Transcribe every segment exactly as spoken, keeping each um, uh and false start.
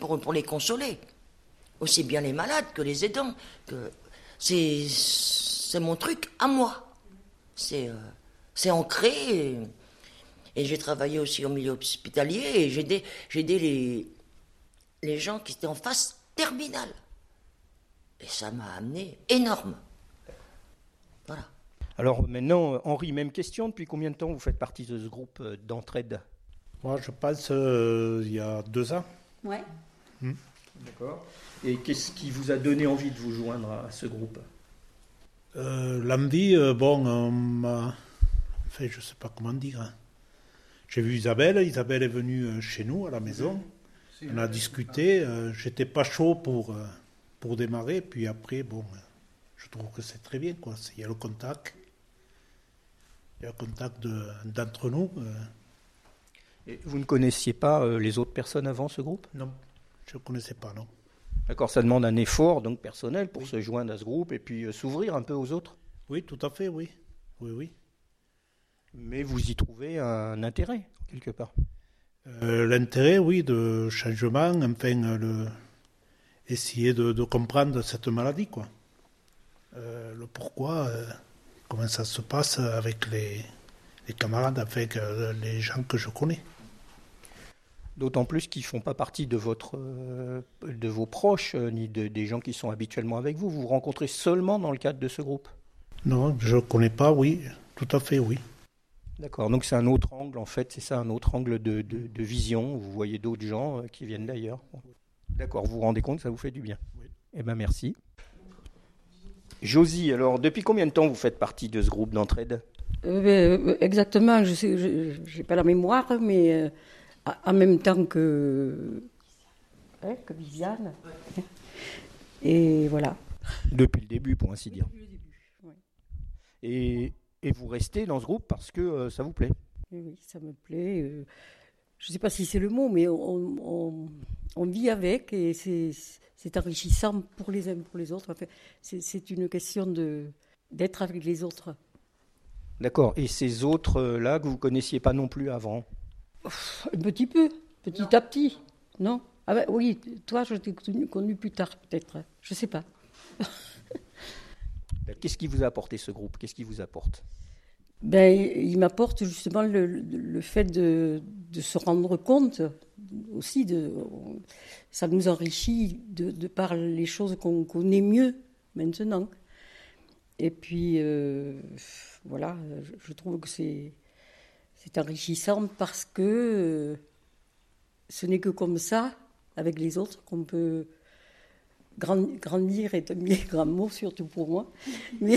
pour, pour les consoler. Aussi bien les malades que les aidants. Que c'est, c'est mon truc à moi. C'est, euh, c'est ancré. Et, et j'ai travaillé aussi au milieu hospitalier et j'ai aidé, j'ai aidé les, les gens qui étaient en phase terminale. Et ça m'a amené énorme. Voilà. Alors maintenant, Henri, même question. Depuis combien de temps vous faites partie de ce groupe d'entraide ? Moi, je pense euh, il y a deux ans. Ouais. Mmh. D'accord. Et qu'est-ce qui vous a donné envie de vous joindre à ce groupe ? euh, L'envie, euh, bon, on m'a... Enfin, je ne sais pas comment dire. Hein. J'ai vu Isabelle. Isabelle est venue chez nous, à la maison. On a discuté. Euh, j'étais pas chaud pour, euh, pour démarrer. Puis après, bon, je trouve que c'est très bien, quoi. Il y a le contact. Il y a le contact de, d'entre nous. Euh. Et vous ne connaissiez pas euh, les autres personnes avant ce groupe ? Non, je ne connaissais pas, non. D'accord, ça demande un effort donc personnel pour oui. se joindre à ce groupe et puis euh, s'ouvrir un peu aux autres. Oui, tout à fait, oui. Oui, oui. Mais vous y trouvez un intérêt, quelque part. Euh, l'intérêt, oui, de changement, enfin, le, essayer de, de comprendre cette maladie, quoi. Euh, le pourquoi, euh, comment ça se passe avec les, les camarades, avec euh, les gens que je connais. D'autant plus qu'ils ne font pas partie de, votre, euh, de vos proches, euh, ni de, des gens qui sont habituellement avec vous. Vous vous rencontrez seulement dans le cadre de ce groupe ? Non, je ne connais pas, oui, tout à fait, oui. D'accord, donc c'est un autre angle, en fait, c'est ça, un autre angle de, de, de vision. Vous voyez d'autres gens euh, qui viennent d'ailleurs. D'accord, vous vous rendez compte, ça vous fait du bien. Oui. Eh bien, merci. Josie, alors, depuis combien de temps vous faites partie de ce groupe d'entraide ? euh, Exactement, je n'ai pas la mémoire, mais euh, en même temps que, hein, que Viviane. Ouais. Et voilà. Depuis le début, pour ainsi dire. Depuis le début, oui. Et... Et vous restez dans ce groupe parce que euh, ça vous plaît ? Oui, ça me plaît. Euh, je ne sais pas si c'est le mot, mais on, on, on vit avec et c'est, c'est enrichissant pour les uns pour les autres. Enfin, c'est, c'est une question de, d'être avec les autres. D'accord. Et ces autres-là que vous ne connaissiez pas non plus avant ? Un petit peu, petit non. à petit. Non ? Ah ben, oui, toi, je t'ai connu, connu plus tard, peut-être. Je ne sais pas. Qu'est-ce qui vous a apporté ce groupe ? Qu'est-ce qui vous apporte ? Ben, il m'apporte justement le, le fait de, de se rendre compte aussi. De, ça nous enrichit de, de par les choses qu'on connaît mieux maintenant. Et puis, euh, voilà, je, je trouve que c'est, c'est enrichissant parce que euh, ce n'est que comme ça, avec les autres, qu'on peut... Grandir est un bien grand mot, surtout pour moi. Mais,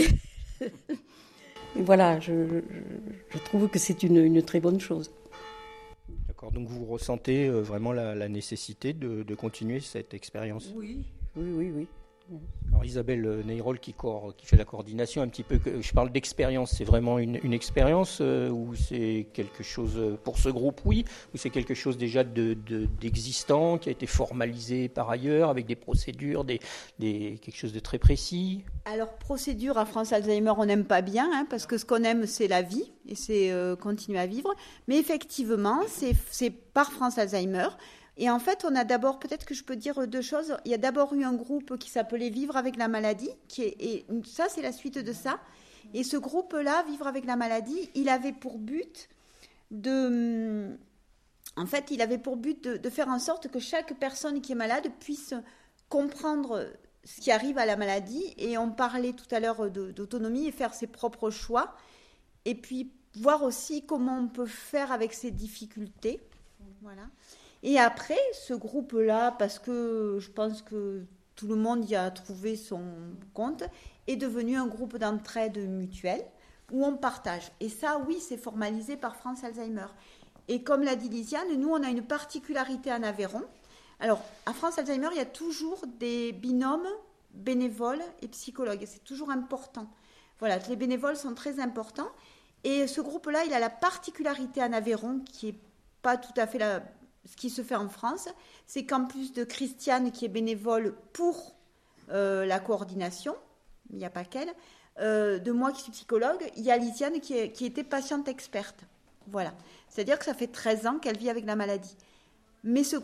mais voilà, je, je, je trouve que c'est une, une très bonne chose. D'accord, donc vous ressentez vraiment la, la nécessité de, de continuer cette expérience ? Oui, oui, oui, oui. Alors Isabelle Neyrol qui, cor, qui fait la coordination, un petit peu, je parle d'expérience, c'est vraiment une, une expérience euh, ou c'est quelque chose, pour ce groupe, oui, ou c'est quelque chose déjà de, de, d'existant, qui a été formalisé par ailleurs, avec des procédures, des, des, quelque chose de très précis ? Alors, procédure à France Alzheimer, on n'aime pas bien, hein, parce que ce qu'on aime, c'est la vie, et c'est euh, continuer à vivre. Mais effectivement, c'est, c'est par France Alzheimer. Et en fait, on a d'abord, peut-être que je peux dire deux choses. Il y a d'abord eu un groupe qui s'appelait Vivre avec la maladie, qui est, et ça, c'est la suite de ça. Et ce groupe-là, Vivre avec la maladie, il avait pour but de... En fait, il avait pour but de, de faire en sorte que chaque personne qui est malade puisse comprendre ce qui arrive à la maladie. Et on parlait tout à l'heure de, d'autonomie et faire ses propres choix. Et puis, voir aussi comment on peut faire avec ses difficultés. Voilà. Et après, ce groupe-là, parce que je pense que tout le monde y a trouvé son compte, est devenu un groupe d'entraide mutuelle où on partage. Et ça, oui, c'est formalisé par France Alzheimer. Et comme l'a dit Lisiane, nous, on a une particularité en Aveyron. Alors, à France Alzheimer, il y a toujours des binômes bénévoles et psychologues. Et c'est toujours important. Voilà, les bénévoles sont très importants. Et ce groupe-là, il a la particularité en Aveyron, qui n'est pas tout à fait la... ce qui se fait en France, c'est qu'en plus de Christiane qui est bénévole pour euh, la coordination, il n'y a pas qu'elle, euh, de moi qui suis psychologue, il y a Lisiane qui, est, qui était patiente experte. Voilà. C'est-à-dire que ça fait treize ans qu'elle vit avec la maladie. Mais ce